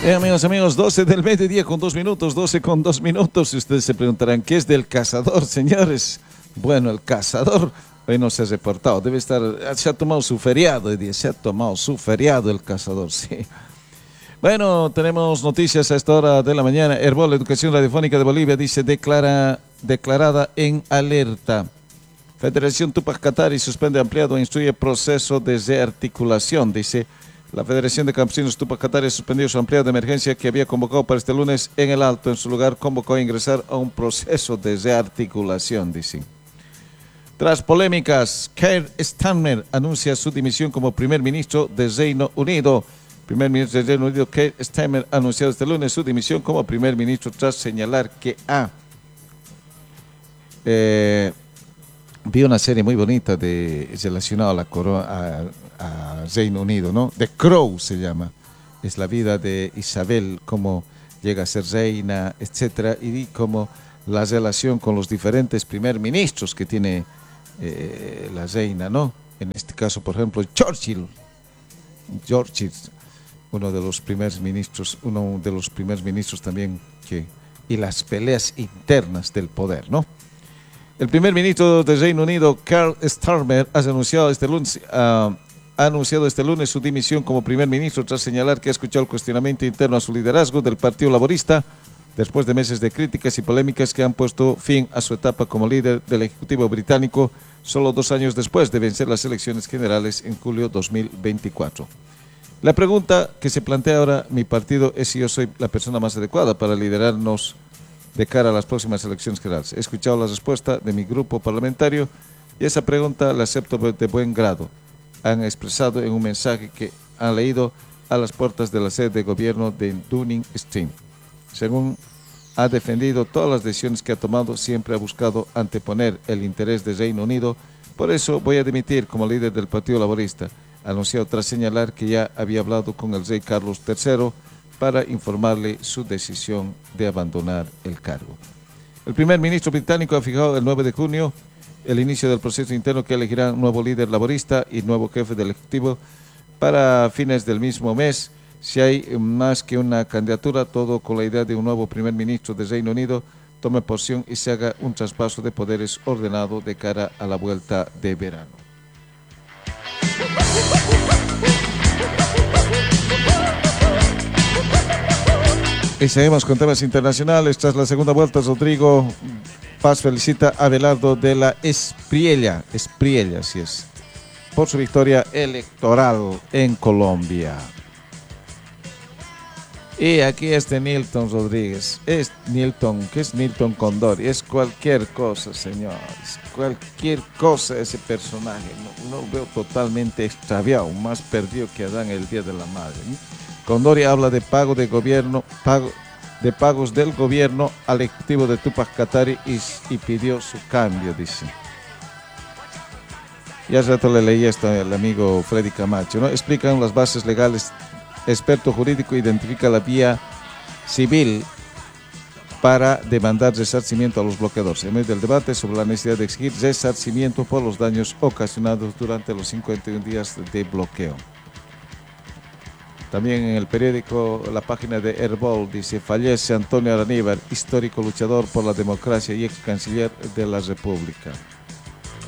Amigos, 12 del mediodía con 2 minutos, 12 con 2 minutos. Y ustedes se preguntarán, ¿qué es del cazador, señores? Bueno, el cazador hoy no se ha reportado, debe estar, se ha tomado su feriado, se ha tomado su feriado el cazador, sí. Bueno, tenemos noticias a esta hora de la mañana. Herbol, Educación Radiofónica de Bolivia, dice declarada en alerta. Federación Tupac Katari suspende ampliado e instruye proceso de rearticulación, dice. La Federación de Campesinos Tupac Katari suspendió su ampliado de emergencia que había convocado para este lunes en el Alto. En su lugar convocó a ingresar a un proceso de rearticulación, dice. Tras polémicas, Keir Starmer anuncia su dimisión como primer ministro de Reino Unido. Primer ministro del Reino Unido, Keir Starmer, ha anunciado este lunes su dimisión como primer ministro tras señalar que vi una serie muy bonita relacionada a la corona, a Reino Unido, ¿no? The Crown se llama. Es la vida de Isabel, cómo llega a ser reina, etcétera, y cómo la relación con los diferentes primer ministros que tiene la reina, ¿no? En este caso, por ejemplo, Churchill, uno de los primeros ministros también y las peleas internas del poder, ¿no? El primer ministro del Reino Unido, Keir Starmer, ha anunciado este lunes su dimisión como primer ministro tras señalar que ha escuchado el cuestionamiento interno a su liderazgo del Partido Laborista después de meses de críticas y polémicas que han puesto fin a su etapa como líder del Ejecutivo británico solo 2 años después de vencer las elecciones generales en julio 2024. La pregunta que se plantea ahora mi partido es si yo soy la persona más adecuada para liderarnos de cara a las próximas elecciones generales. He escuchado la respuesta de mi grupo parlamentario y esa pregunta la acepto de buen grado. Han expresado en un mensaje que han leído a las puertas de la sede de gobierno de Downing Street. Según ha defendido todas las decisiones que ha tomado, siempre ha buscado anteponer el interés del Reino Unido. Por eso voy a dimitir como líder del Partido Laborista, anunciado tras señalar que ya había hablado con el rey Carlos III para informarle su decisión de abandonar el cargo. El primer ministro británico ha fijado el 9 de junio el inicio del proceso interno que elegirá un nuevo líder laborista y nuevo jefe del Ejecutivo para fines del mismo mes. Si hay más que una candidatura, todo con la idea de un nuevo primer ministro del Reino Unido tome posición y se haga un traspaso de poderes ordenado de cara a la vuelta de verano. Y seguimos con temas internacionales. Tras la segunda vuelta, Rodrigo Paz felicita a Abelardo de la Espriella, así es, por su victoria electoral en Colombia. Y aquí Nilton Rodríguez, ¿qué es Nilton Condori? Es cualquier cosa, señores, cualquier cosa ese personaje. No veo totalmente extraviado, más perdido que Adán el día de la madre, ¿no? Condori habla de pagos del gobierno al ejecutivo de Tupac Katari y pidió su cambio, dice. Ya hace rato le leí esto al amigo Freddy Camacho, ¿no? Explican las bases legales. Experto jurídico identifica la vía civil para demandar resarcimiento a los bloqueadores. En medio del debate sobre la necesidad de exigir resarcimiento por los daños ocasionados durante los 51 días de bloqueo. También en el periódico, la página de Herbol dice: fallece Antonio Araníbar, histórico luchador por la democracia y ex canciller de la República.